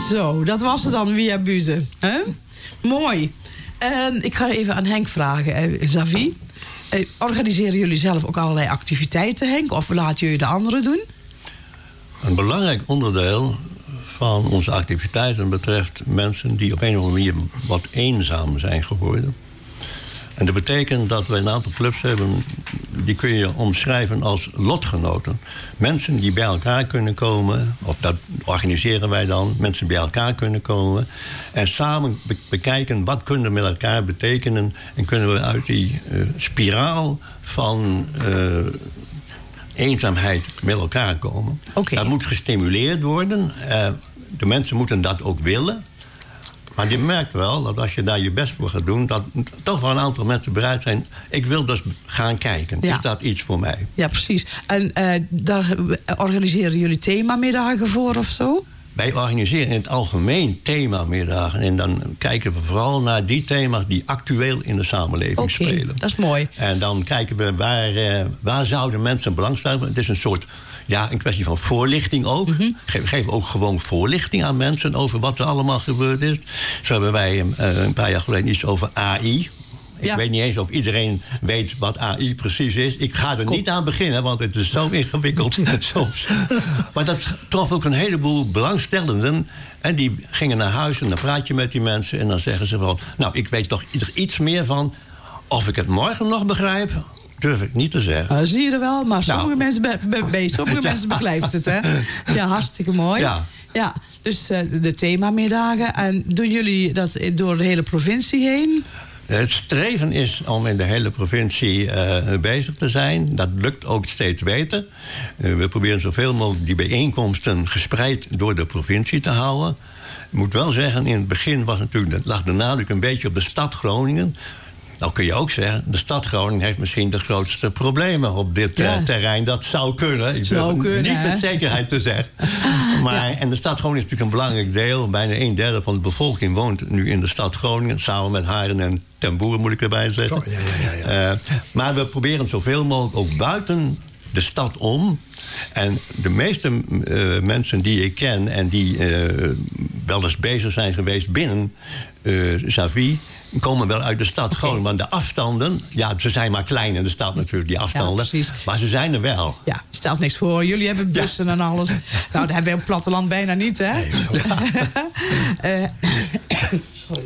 Zo, dat was het dan via Buze. Mooi. Ik ga even aan Henk vragen. Xavier, organiseren jullie zelf ook allerlei activiteiten, Henk? Of laten jullie de anderen doen? Een belangrijk onderdeel van onze activiteiten betreft mensen die op een of andere manier wat eenzaam zijn geworden. En dat betekent dat we een aantal clubs hebben, die kun je omschrijven als lotgenoten. Mensen die bij elkaar kunnen komen, of dat organiseren wij dan, mensen bij elkaar kunnen komen en samen bekijken wat kunnen we met elkaar betekenen en kunnen we uit die spiraal van eenzaamheid met elkaar komen. Okay. Dat moet gestimuleerd worden. De mensen moeten dat ook willen. Maar je merkt wel dat als je daar je best voor gaat doen, dat toch wel een aantal mensen bereid zijn. Ik wil dus gaan kijken. Ja. Is dat iets voor mij? Ja, precies. En daar organiseren jullie themamiddagen voor of zo? Wij organiseren in het algemeen themamiddagen. En dan kijken we vooral naar die thema's die actueel in de samenleving spelen. Dat is mooi. En dan kijken we waar zouden mensen belangstelling hebben. Het is een soort, een kwestie van voorlichting ook. Mm-hmm. Geven ook gewoon voorlichting aan mensen over wat er allemaal gebeurd is. Zo hebben wij een paar jaar geleden iets over AI. Ik weet niet eens of iedereen weet wat AI precies is. Ik ga er niet aan beginnen, want het is zo ingewikkeld soms. Maar dat trof ook een heleboel belangstellenden. En die gingen naar huis en dan praat je met die mensen. En dan zeggen ze van, ik weet toch iets meer van. Of ik het morgen nog begrijp, durf ik niet te zeggen. Zie je er wel, maar sommige mensen begrijpen het, hè? Ja, hartstikke mooi. Ja, dus de themamiddagen. En doen jullie dat door de hele provincie heen? Het streven is om in de hele provincie bezig te zijn. Dat lukt ook steeds beter. We proberen zoveel mogelijk die bijeenkomsten gespreid door de provincie te houden. Ik moet wel zeggen, in het begin lag de nadruk een beetje op de stad Groningen. Nou kun je ook zeggen, de stad Groningen heeft misschien de grootste problemen op dit terrein. Dat zou kunnen. Ik durf niet met zekerheid te zeggen. Maar, en de stad Groningen is natuurlijk een belangrijk deel. Bijna 1/3 van de bevolking woont nu in de stad Groningen. Samen met Haren en Ten Boer, moet ik erbij zeggen. Maar we proberen zoveel mogelijk ook buiten de stad om. En de meeste mensen die ik ken en die wel eens bezig zijn geweest binnen Xavier, komen wel uit de stad Groningen. Want de afstanden, ze zijn maar klein in de stad natuurlijk, die afstanden. Ja, maar ze zijn er wel. Ja, het stelt niks voor. Jullie hebben bussen en alles. Nou, dat hebben we op het platteland bijna niet, hè? Nee, sorry.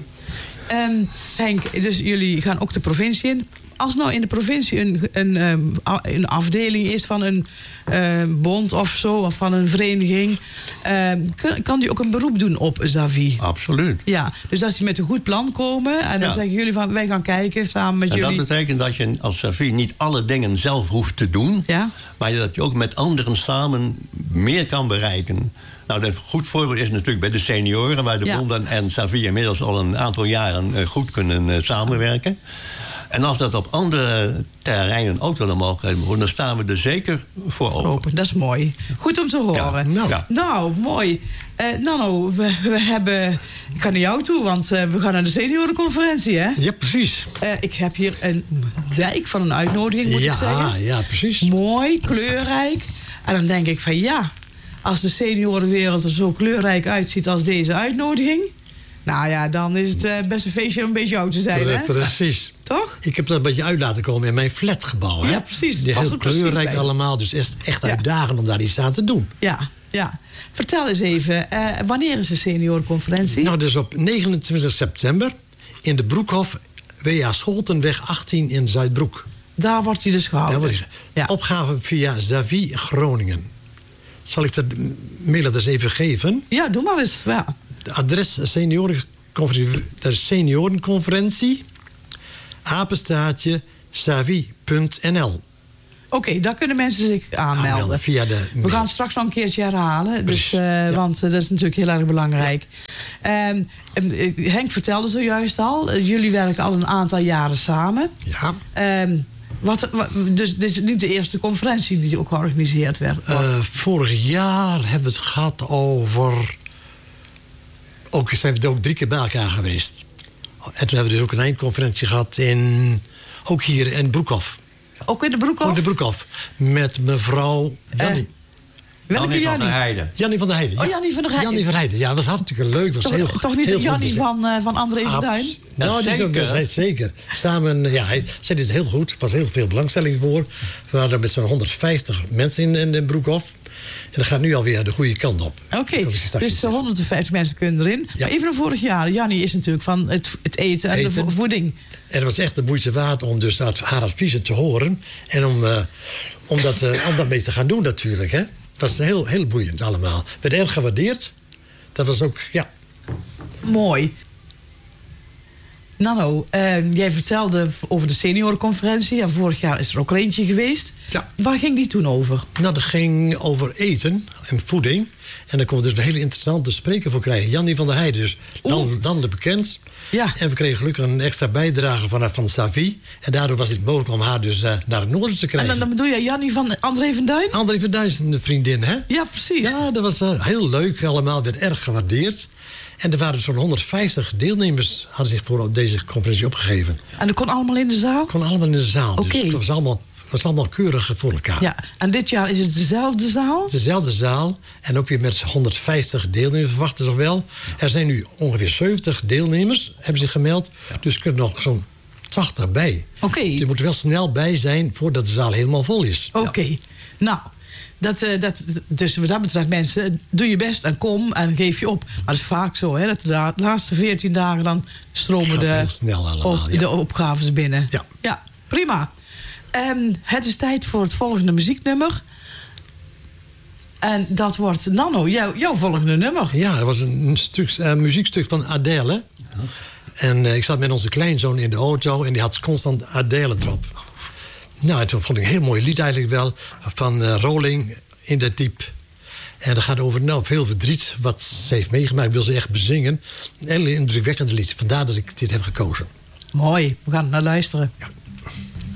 Henk, dus jullie gaan ook de provincie in. Als nou in de provincie een afdeling is van een bond of zo, of van een vereniging, kan die ook een beroep doen op Xavier? Absoluut. Ja, dus als die met een goed plan komen en dan zeggen jullie van, wij gaan kijken samen met jullie. En dat betekent dat je als Xavier niet alle dingen zelf hoeft te doen, maar dat je ook met anderen samen meer kan bereiken. Nou, een goed voorbeeld is natuurlijk bij de senioren, waar de bonden en Xavier inmiddels al een aantal jaren goed kunnen samenwerken. En als dat op andere terreinen ook wel een mogelijkheid wordt, dan staan we er zeker voor open. Dat is mooi. Goed om te horen. Nou, mooi. Nano, we hebben... Ik ga naar jou toe, want we gaan naar de seniorenconferentie, hè? Ja, precies. Ik heb hier een dijk van een uitnodiging, moet ik zeggen. Ja, precies. Mooi, kleurrijk. En dan denk ik van als de seniorenwereld er zo kleurrijk uitziet als deze uitnodiging, nou ja, dan is het best een feestje om een beetje oud te zijn, hè? Precies. Toch? Ik heb dat een beetje uit laten komen in mijn flatgebouw, hè? Ja, precies. Die heel kleurrijk allemaal, dus echt uitdagend om daar iets aan te doen. Ja. Vertel eens even, wanneer is de seniorenconferentie? Nou, dus op 29 september in de Broekhof, W.A. Scholtenweg 18 in Zuidbroek. Daar wordt hij dus gehouden. Opgave via Xavier Groningen. Zal ik de mailadres even geven? Ja, doe maar eens. Ja. De adres seniorenconferentie @xavier.nl. Oké, daar kunnen mensen zich aanmelden. Via de mail. We gaan straks nog een keertje herhalen. Dus, want dat is natuurlijk heel erg belangrijk. Henk vertelde zojuist al, jullie werken al een aantal jaren samen. Ja. Dus dit is niet de eerste conferentie die ook georganiseerd werd? Vorig jaar hebben we het gehad over... Ook zijn we ook 3 keer bij elkaar geweest. En toen hebben we dus ook een eindconferentie gehad ook hier in Broekhof. Ook in de Broekhof? Ook in de Broekhof. Met mevrouw Jannie. Welke Jannie van Jannie? der Heijden. Jannie van der Heijden. Oh, Jannie van der Heijden. Jannie van der Heijden, ja, was hartstikke leuk. Was heel, Toch niet heel de Jannie goed. van André van Duin? Nou, die zeker. zeker. Samen, ja, hij zei dit heel goed. Er was heel veel belangstelling voor. We waren met zo'n 150 mensen in de Broekhof. En dat gaat nu alweer de goede kant op. Oké, dus 150 mensen kunnen erin. Ja. Maar even naar vorig jaar. Jannie is natuurlijk van het eten en de voeding. En het was echt de moeite waard om dus haar adviezen te horen. En om dat mee te gaan doen natuurlijk. Hè. Dat is heel, heel boeiend allemaal. Werd erg gewaardeerd. Dat was ook, ja. Mooi. Nano, jij vertelde over de seniorenconferentie. En vorig jaar is er ook eentje geweest. Ja. Waar ging die toen over? Nou, dat ging over eten en voeding. En daar kon we dus een hele interessante spreker voor krijgen. Jannie van der Heijden, dus dan de bekend. Ja. En we kregen gelukkig een extra bijdrage van Savie. En daardoor was het mogelijk om haar dus naar het noorden te krijgen. En dan bedoel je Jannie van André van Duin? André van Duin is een vriendin, hè? Ja, precies. Ja, dat was heel leuk allemaal. Werd erg gewaardeerd. En er waren zo'n 150 deelnemers hadden zich voor deze conferentie opgegeven. En dat kon allemaal in de zaal? Kon allemaal in de zaal. Oké. Dus het was allemaal keurig voor elkaar. Ja, en dit jaar is het dezelfde zaal? Dezelfde zaal. En ook weer met 150 deelnemers, verwachten ze nog wel. Er zijn nu ongeveer 70 deelnemers, hebben zich gemeld. Dus er kunnen nog zo'n 80 bij. Oké. Je moet er wel snel bij zijn voordat de zaal helemaal vol is. Oké. Nou, dus wat dat betreft, mensen, doe je best en kom en geef je op. Maar het is vaak zo, hè, dat de laatste 14 dagen dan stromen heel snel allemaal, de opgaves binnen. Ja. Prima. Het is tijd voor het volgende muzieknummer. En dat wordt, Nano, jouw volgende nummer. Ja, dat was een muziekstuk van Adele. En ik zat met onze kleinzoon in de auto en die had constant Adele erop. Nou, en toen vond ik een heel mooi lied eigenlijk wel. Van Rolling in the Deep. En dat gaat over veel verdriet wat ze heeft meegemaakt. Wil ze echt bezingen. Een heel indrukwekkend lied. Vandaar dat ik dit heb gekozen. Mooi, we gaan naar luisteren. Ja.